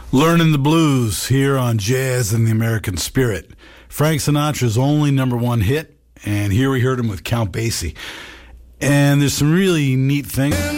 Learning the Blues here on Jazz and the American Spirit. Frank Sinatra's only number one hit, and here we heard him with Count Basie. And there's some really neat things.